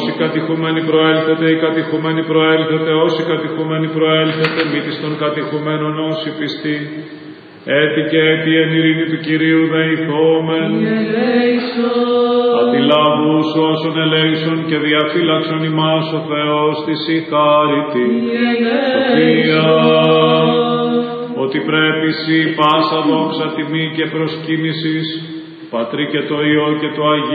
Όσοι κατηχούμενοι προέλθετε, οι κατηχούμενοι προέλθετε, όσοι κατηχούμενοι προέλθετε, μη της των κατηχουμένων όσοι πιστοί. Έτη και έτη εν ειρήνη του Κυρίου δεηθόμεν. Αντιλάβους όσων ελέησον και διαφύλαξον ημάς ο Θεός της η χάριτη σοφία. Ότι πρέπει σοι πάσα δόξα τιμή και προσκύνησης, Πατρί και το Υιό και το Αγίο